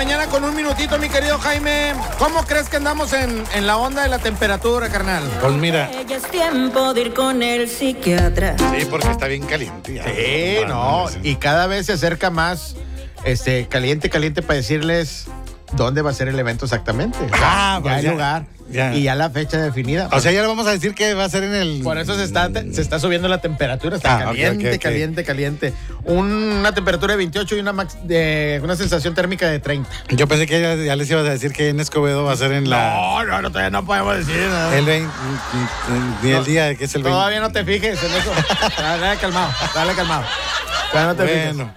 mañana con un minutito, mi querido Jaime. ¿Cómo crees que andamos en la onda de la temperatura, carnal? Pues mira. Ya es tiempo de ir con el psiquiatra. Sí, porque está bien caliente. Ya. Sí, no. Y cada vez se acerca más caliente para decirles dónde va a ser el evento exactamente. Ah, ya pues el lugar. Ya. Y ya la fecha definida. O sea, ya le vamos a decir que va a ser en el... Por eso se está subiendo la temperatura. Está caliente, ok. caliente. Una temperatura de 28 y una sensación térmica de 30. Yo pensé que ya les ibas a decir que en Escobedo va a ser en la... No, todavía no podemos decir nada. El 20, ni el día que es el 20. Todavía no te fijes en eso. Dale calmado. Todavía no te Bueno,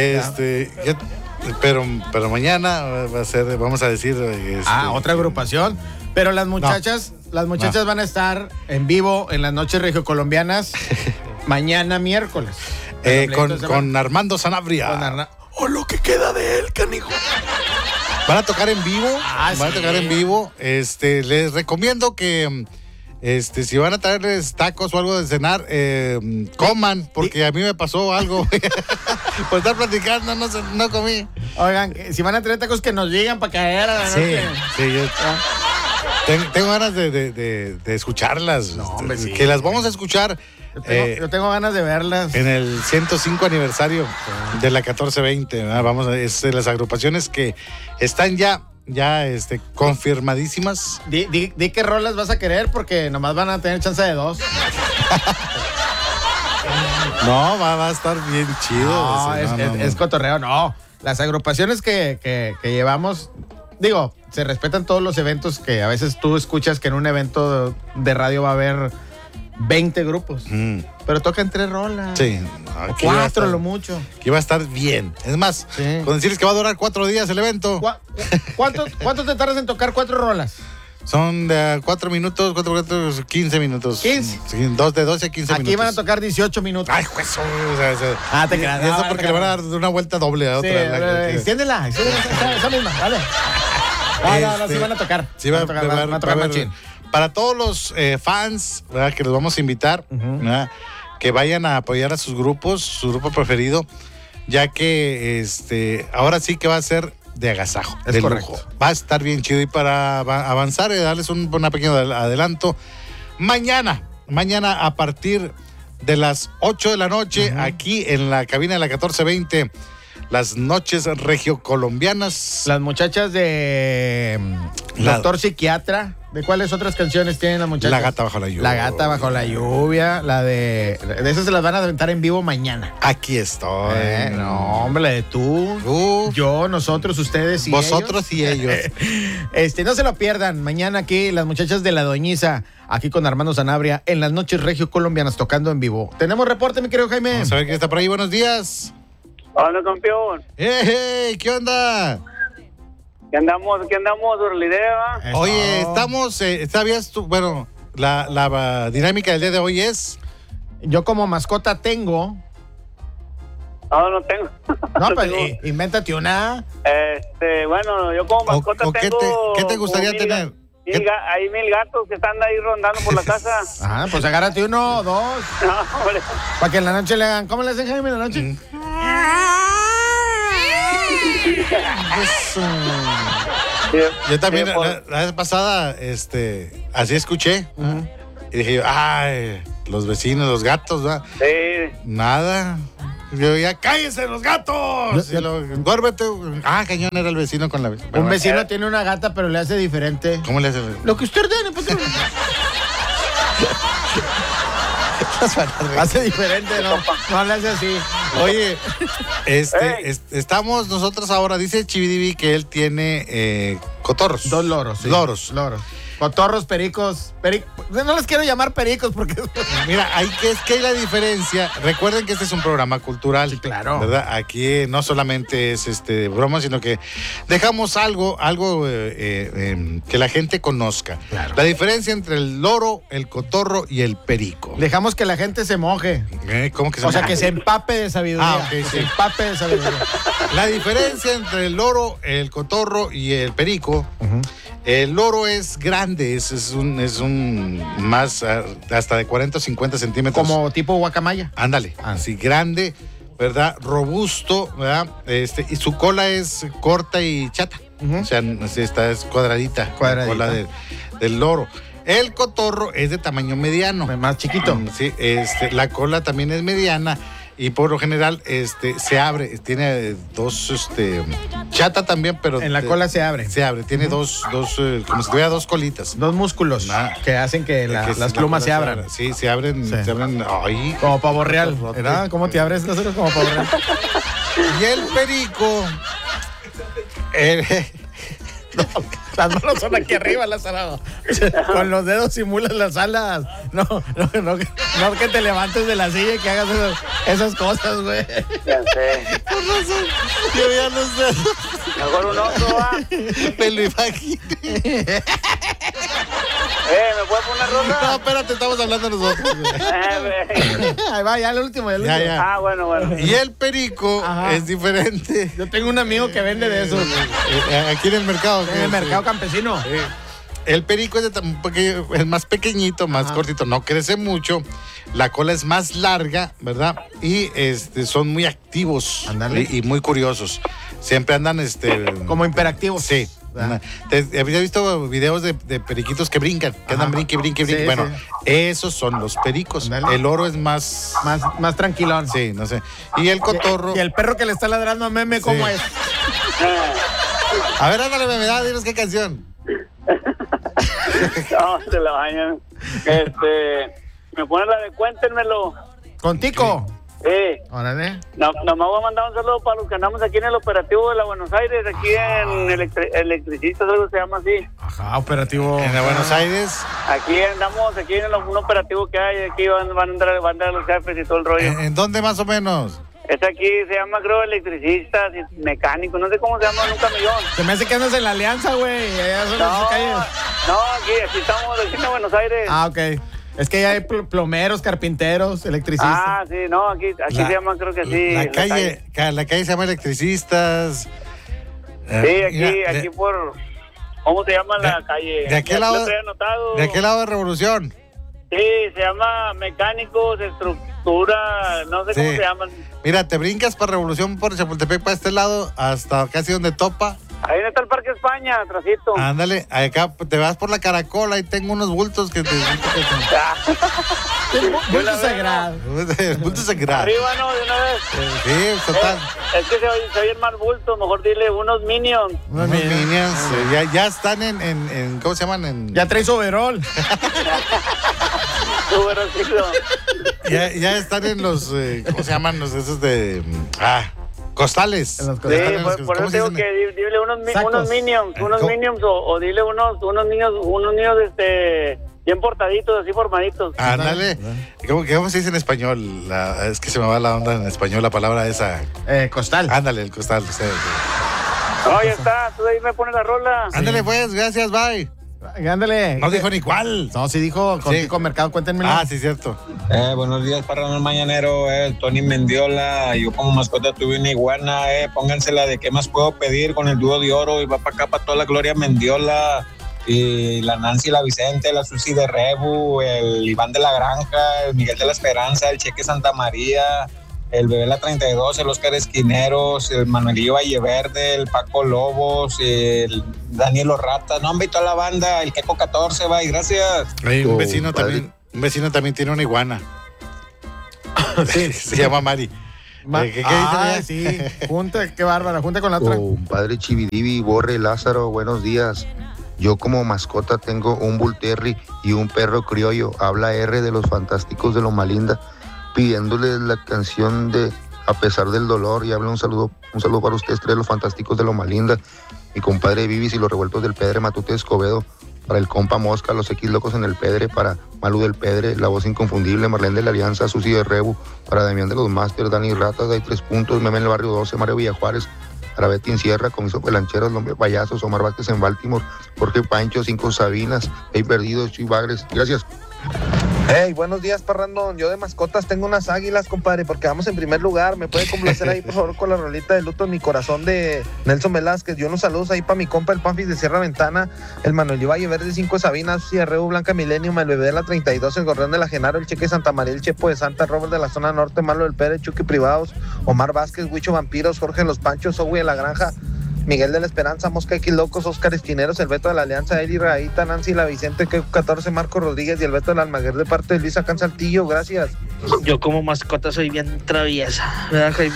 pero mañana va a ser, vamos a decir... otra agrupación. Pero las muchachas van a estar en vivo en las noches regiocolombianas mañana miércoles. Con Armando Sanabria. O lo que queda de él, canijo. Van a tocar en vivo. Van a tocar en vivo. Les recomiendo que si van a traerles tacos o algo de cenar, coman, porque a mí me pasó algo. Por estar platicando, no comí. Oigan, si van a traer tacos, que nos digan para caer a la noche. Sí, yo tengo ganas de escucharlas. No, hombre, sí. Que las vamos a escuchar. Yo tengo ganas de verlas. En el 105 aniversario de la 1420. ¿Verdad? Es de las agrupaciones que están ya confirmadísimas. Di qué rolas vas a querer, porque nomás van a tener chance de 2. No, va a estar bien chido. No, es cotorreo, no. Las agrupaciones que llevamos, digo, se respetan todos los eventos, que a veces tú escuchas que en un evento de radio va a haber 20 grupos. Pero tocan 3 rolas. Sí. O 4 lo mucho. Que va a estar bien. Es más, con decirles que va a durar 4 días el evento. ¿Cuánto te tardas en tocar 4 rolas? Son de 4 minutos, 15 minutos. 15. Sí, de 12 a 15 minutos. Aquí van a tocar 18 minutos. Ay, juez. Te creas. Eso porque le van a dar una vuelta doble a otra. Extiéndela, esa misma, vale. No, sí van a tocar. Sí, van a tocar machín. Para todos los fans, ¿verdad?, que los vamos a invitar, ¿verdad?, que vayan a apoyar a sus grupos, su grupo preferido, ya que ahora sí que va a ser de agasajo, de correcto. lujo. Va a estar bien chido. Y para avanzar y darles un pequeño adelanto, mañana a partir de las 8 de la noche, aquí en la cabina de la 1420, las noches regiocolombianas. Las muchachas de Doctor Psiquiatra. ¿De cuáles otras canciones tienen las muchachas? La Gata Bajo la Lluvia. La Gata Bajo la Lluvia. De esas se las van a aventar en vivo mañana. Aquí estoy. No, hombre, la de tú, yo, nosotros, ustedes y vosotros ellos. y ellos. No se lo pierdan. Mañana aquí las muchachas de La Doñiza, aquí con Armando Sanabria, en las noches regiocolombianas, tocando en vivo. Tenemos reporte, mi querido Jaime. Vamos a ver quién está por ahí. Buenos días. Hola, campeón. ¡Hey! ¿Qué onda? ¿Qué andamos, Orlidea? Oye, estamos, ¿sabías tú? Bueno, la dinámica del día de hoy es... Yo como mascota tengo... No tengo. No, pues invéntate una. Bueno, yo como mascota tengo... ¿Qué te gustaría tener? Hay 1000 gatos que están ahí rondando por la casa. Pues agárrate 1 o 2. No, hombre. Para que en la noche le hagan... ¿Cómo le hacen, Jaime, en la noche? Yo también, la vez pasada, así escuché. Y dije yo, ay, los vecinos, los gatos, ¿verdad? Sí. Nada. Yo, ya cállense los gatos. Duérmete. Cañón, era el vecino con la vecina. Un vecino tiene una gata, pero le hace diferente. ¿Cómo le hace? Lo que usted ordene, pues. Hace diferente, no le hace así. Oye, estamos nosotros ahora, dice Chividivi que él tiene cotorros. 2 loros. Sí. Loros. Cotorros, pericos. No les quiero llamar pericos porque... Mira, hay la diferencia. Recuerden que este es un programa cultural. Sí, claro. ¿Verdad? Aquí no solamente es broma, sino que dejamos algo que la gente conozca. Claro. La diferencia entre el loro, el cotorro y el perico. Dejamos que la gente se moje. ¿Cómo que se moje? O sea, que se empape de sabiduría. Ok, sí. Se empape de sabiduría. La diferencia entre el loro, el cotorro y el perico... El loro es grande, es un más hasta de 40 o 50 centímetros. Como tipo guacamaya. Ándale, así grande, ¿verdad? Robusto, ¿verdad? Y su cola es corta y chata. O sea, esta es cuadradita. La cola del loro. El cotorro es de tamaño mediano. Más chiquito. Sí, la cola también es mediana. Y por lo general, se abre, tiene dos, chata también, pero... En la cola se abre. Se abre, tiene dos, como si tuviera dos colitas. Dos músculos que hacen que las plumas se abran. Sí, se abren, ay. Como pavo real, ¿verdad? ¿Cómo te abres nosotros como pavo real? Y el perico... Las manos son aquí arriba, Lázaro. Con los dedos simulas las alas. No que te levantes de la silla y que hagas esas cosas, güey. Ya sé. Por razón, yo ya no sé. Mejor un oso, va. Me lo imaginé. ¿Me puedes poner rosa? No, espérate, estamos hablando nosotros. Ahí va, ya el último. Ya. Ah, bueno. Y el perico es diferente. Yo tengo un amigo que vende de esos. Aquí en el mercado. En el mercado campesino. El perico es más pequeñito, más cortito, no crece mucho. La cola es más larga, ¿verdad? Y son muy activos y muy curiosos. Siempre andan como hiperactivos. Sí. ¿Habías visto videos de periquitos que brincan? Que andan brinque. Sí, bueno, esos son los pericos. Ándale. El oro es más tranquilón. Sí, no sé. Y el cotorro. Y el perro que le está ladrando a Meme, ¿cómo es? A ver, ándale, Meme, dinos qué canción. No, se la bañan. Me pone la de cuéntenmelo. ¿Contigo? Sí. Órale. Nomás voy a mandar un saludo para los que andamos aquí en el operativo de la Buenos Aires, aquí en Electricistas, algo se llama así. Ajá, operativo. En la Buenos Aires. Aquí andamos, en un operativo que hay, aquí van a andar los jefes y todo el rollo. ¿En dónde más o menos? Aquí se llama, creo, Electricistas y Mecánicos, no sé cómo se llama, nunca me dio. Se me hace que andas en la Alianza, güey. No, aquí estamos, aquí en Buenos Aires. Ah, ok. Es que ya hay plomeros, carpinteros, electricistas. Ah, sí, no, aquí se llama, creo que sí. La calle se llama Electricistas. Sí, aquí por... ¿Cómo se llama la calle? ¿De aquel lado de Revolución? Sí, se llama Mecánicos, Estructura, no sé cómo se llaman. Mira, te brincas para Revolución por Chapultepec para este lado, hasta casi donde topa. Ahí está el Parque España, atrásito. Ándale, acá te vas por la Caracola y tengo unos bultos que te... Bultos sagrados. Bultos sagrados. Arriba, ¿no? De una vez. Sí, total. Es que se oyen mal bultos, mejor dile unos Minions. Unos Minions. Ya están en ¿cómo se llaman? Ya traes overall. Ya están en los, ¿cómo se llaman? Los esos de... costales. Sí, por eso digo que dile unos Minions, Minions o dile unos niños bien portaditos, así formaditos. Ándale. ¿Cómo se dice en español? Es que se me va la onda en español la palabra esa. Costal. Ándale, el costal. Sí. No, ya está, tú ahí me pones la rola. Ándale pues, gracias, bye. Ándale. No dijo ni cuál. No, sí dijo Contigo Mercado, cuéntenmelo. Ah, sí, cierto. Buenos días, Parrón el Mañanero, el Tony Mendiola. Yo como mascota tuve una iguana, póngansela de qué más puedo pedir con el dúo de oro y va para acá para toda la Gloria Mendiola. Y la Nancy, la Vicente, la Susi de Rebu, el Iván de la Granja, el Miguel de la Esperanza, el Cheque Santa María, el Bebé la 32, el Oscar Esquineros, el Manuelillo Valleverde, el Paco Lobos, el Daniel Rata, no, hombre, y toda la banda, el Queco 14, bye, gracias. Un vecino también tiene una iguana. Sí, se llama Mari. ¿Qué dice? Sí, qué bárbara, junta con la otra. Padre Chividivi, Borre, Lázaro, buenos días. Yo como mascota tengo un Bull Terry y un perro criollo. Habla R de los Fantásticos de Loma Linda, pidiéndoles la canción de A pesar del dolor. Y habla un saludo para ustedes tres, los Fantásticos de Loma Linda. Mi compadre Vivis y los Revueltos del Pedre, Matute Escobedo. Para el compa Mosca, los X Locos en el Pedre. Para Malú del Pedre, La Voz Inconfundible, Marlene de la Alianza, Susi de Rebu. Para Damián de los Masters, Dani Ratas, Hay 3 puntos, Meme en el Barrio 12, Mario Villajuárez. Para Betty en Sierra, Comiso Pelancheros, Lombre Payasos, Omar Vázquez en Baltimore, Jorge Pancho, 5 Sabinas, Hey Perdidos, Chuy Bagres. Gracias. Hey, buenos días, parrandón. Yo de mascotas tengo unas águilas, compadre, porque vamos en primer lugar. ¿Me puede complacer ahí, por favor, con la rolita de Luto en mi corazón de Nelson Velázquez? Yo unos saludos ahí para mi compa, el Pamphis de Sierra Ventana, el Manuel Valle Verde 5 de Sabinas, Ciarreu Blanca Millennium, el Bebé de la 32, el Gorrión de la Genaro, el Cheque Santa María, el Chepo de Santa, Robert de la Zona Norte, Malo del Pérez, Chucky Privados, Omar Vázquez, Huicho Vampiros, Jorge Los Panchos, Owi de la Granja, Miguel de la Esperanza, Mosca X Locos, Oscar Esquineros, el Beto de la Alianza, Eli Raíta, Nancy La Vicente, que 14, Marco Rodríguez y el Beto del Almaguer de parte de Luisa Cansaltillo. Gracias. Yo como mascota soy bien traviesa, ¿verdad, Jaime?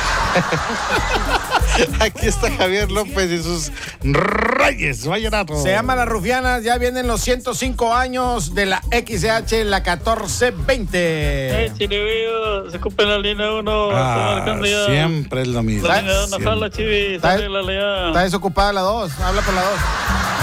Aquí está Javier López y sus Reyes Vallenato. Se llama Las Rufianas, ya vienen los 105 años de la XH, la 1420. Chiribío, se cumple la línea 1. Siempre es lo mismo. Está desocupada la 2, habla por la 2.